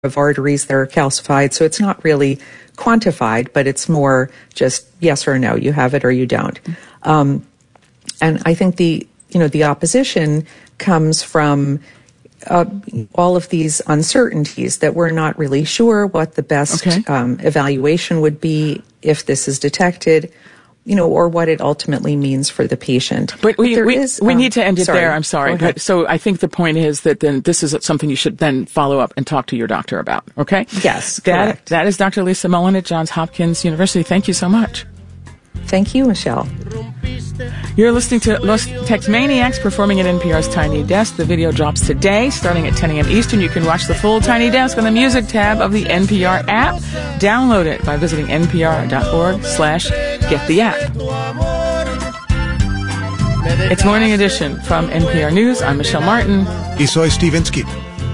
of arteries that are calcified. So it's not really quantified, but it's more just yes or no. You have it or you don't. And I think the opposition comes from all of these uncertainties that we're not really sure what the best evaluation would be if this is detected, or what it ultimately means for the patient. But we need to end it there. I'm sorry. So I think the point is that then this is something you should then follow up and talk to your doctor about, okay? Yes, correct. That is Dr. Lisa Mullen at Johns Hopkins University. Thank you so much. Thank you, Michelle. You're listening to Los Tex-Maniacs performing at NPR's Tiny Desk. The video drops today, starting at 10 a.m. Eastern. You can watch the full Tiny Desk on the music tab of the NPR app. Download it by visiting npr.org/gettheapp. It's Morning Edition from NPR News. I'm Michelle Martin. Y soy Steve Inskeep.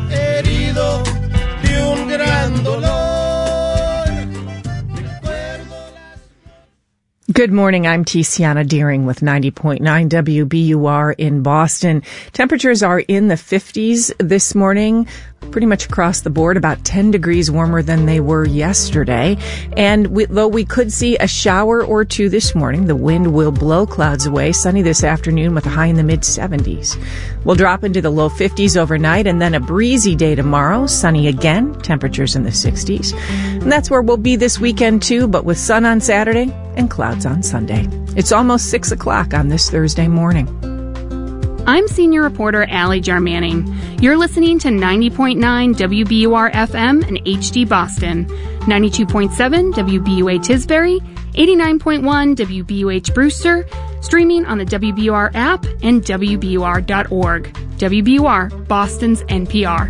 Good morning. I'm Tiziana Deering with 90.9 WBUR in Boston. Temperatures are in the 50s this morning, pretty much across the board, about 10 degrees warmer than they were yesterday. And though we could see a shower or two this morning, the wind will blow clouds away. Sunny this afternoon with a high in the mid-70s. We'll drop into the low 50s overnight, and then a breezy day tomorrow. Sunny again, temperatures in the 60s. And that's where we'll be this weekend too, but with sun on Saturday and clouds on Sunday. It's almost 6 o'clock on this Thursday morning. I'm senior reporter Allie Jarmanning. You're listening to 90.9 WBUR FM and HD Boston, 92.7 WBUA Tisbury, 89.1 WBUH Brewster, streaming on the WBUR app and WBUR.org. WBUR, Boston's NPR.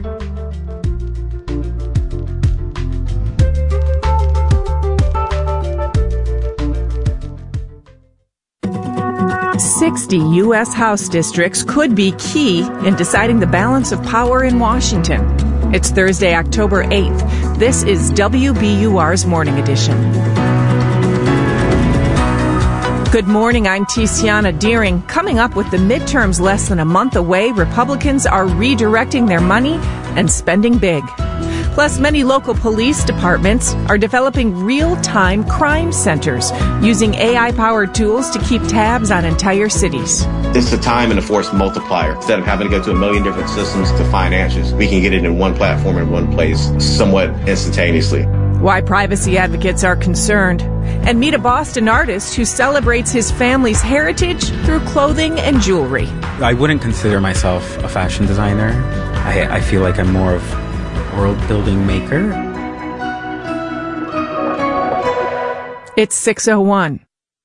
60 U.S. House districts could be key in deciding the balance of power in Washington. It's Thursday, October 8th. This is WBUR's Morning Edition. Good morning, I'm Tiziana Deering. Coming up with the midterms less than a month away, Republicans are redirecting their money and spending big. Plus, many local police departments are developing real-time crime centers using AI-powered tools to keep tabs on entire cities. It's a time and a force multiplier. Instead of having to go to a million different systems to find answers, we can get it in one platform in one place somewhat instantaneously. Why privacy advocates are concerned. And meet a Boston artist who celebrates his family's heritage through clothing and jewelry. I wouldn't consider myself a fashion designer. I feel like I'm more of world-building maker. It's 6:01.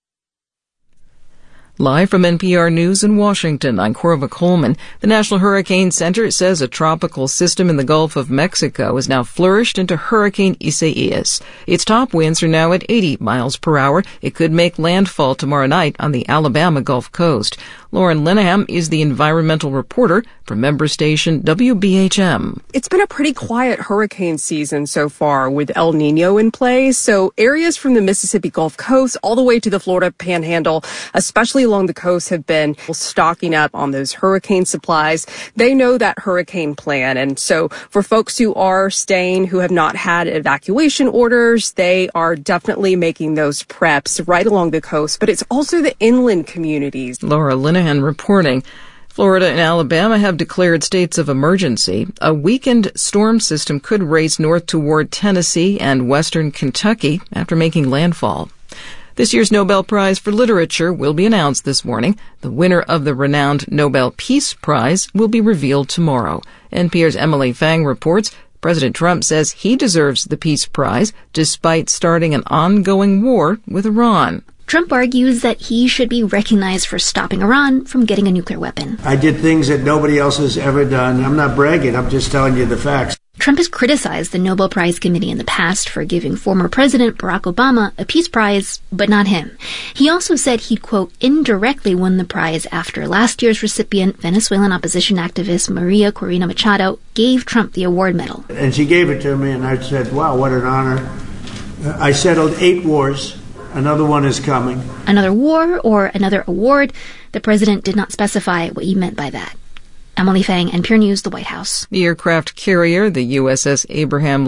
Live from NPR News in Washington, I'm Corva Coleman. The National Hurricane Center says a tropical system in the Gulf of Mexico has now flourished into Hurricane Isaias. Its top winds are now at 80 miles per hour. It could make landfall tomorrow night on the Alabama Gulf Coast. Lauren Linehan is the environmental reporter for member station WBHM. It's been a pretty quiet hurricane season so far with El Nino in play. So areas from the Mississippi Gulf Coast all the way to the Florida Panhandle, especially along the coast, have been stocking up on those hurricane supplies. They know that hurricane plan. And so for folks who are staying, who have not had evacuation orders, they are definitely making those preps right along the coast. But it's also the inland communities. Laura Linehan reporting. Florida and Alabama have declared states of emergency. A weakened storm system could race north toward Tennessee and western Kentucky after making landfall. This year's Nobel Prize for Literature will be announced this morning. The winner of the renowned Nobel Peace Prize will be revealed tomorrow. NPR's Emily Fang reports President Trump says he deserves the Peace Prize despite starting an ongoing war with Iran. Trump argues that he should be recognized for stopping Iran from getting a nuclear weapon. I did things that nobody else has ever done. I'm not bragging. I'm just telling you the facts. Trump has criticized the Nobel Prize Committee in the past for giving former President Barack Obama a peace prize, but not him. He also said he'd, quote, indirectly won the prize after last year's recipient, Venezuelan opposition activist Maria Corina Machado, gave Trump the award medal. And she gave it to me, and I said, wow, what an honor. I settled 8 wars. Another one is coming. Another war or another award? The president did not specify what he meant by that. Emily Fang, NPR News, the White House. The aircraft carrier, the USS Abraham